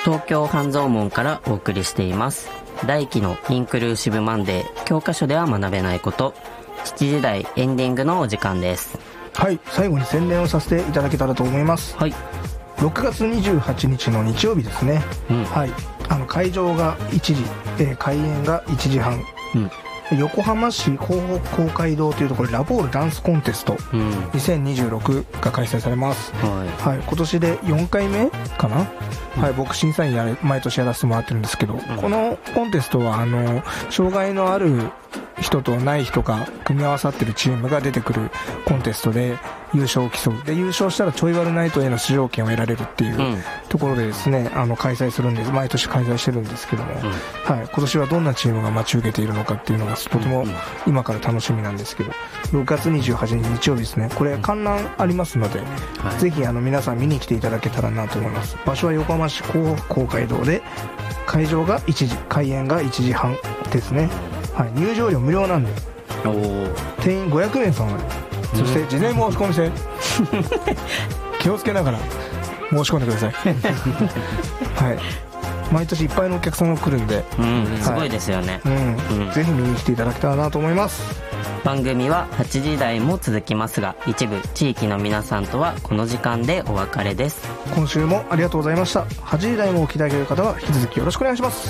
東京半蔵門からお送りしています。大輝のインクルーシブマンデー、教科書では学べないこと、7時台エンディングのお時間です。 はい、最後に宣伝をさせていただけたらと思います。 はい、 6月28日の日曜日ですね、はい、会場が1時、開演が1時半、横浜市港北公会堂というところでラボールダンスコンテスト2026が開催されます、はい、今年で4回目かな、はい、僕審査員毎年やらせてもらってるんですけど、このコンテストは障害のある人とない人が組み合わさってるチームが出てくるコンテストで優勝を競う。で、優勝したらちょいワルナイトへの出場権を得られるっていうところでですね、開催するんです。毎年開催してるんですけども、はい、今年はどんなチームが待ち受けているのかっていうのがとても今から楽しみなんですけど、6月28日日曜日ですね、これ観覧ありますので、ぜひ皆さん見に来ていただけたらなと思います。場所は横浜市港北公会堂で、会場が1時、開演が1時半ですね。はい、入場料無料なんで、定員500名様まで、そして事前申し込み制気をつけながら申し込んでくださいはい、毎年いっぱいのお客さんが来るんで、 すごいですよね、 ぜひ見に来ていただけたらなと思います。 番組は8時台も続きますが、一部地域の皆さんとはこの時間でお別れです。 今週もありがとうございました。8時台もお聞きいただける方は引き続きよろしくお願いします。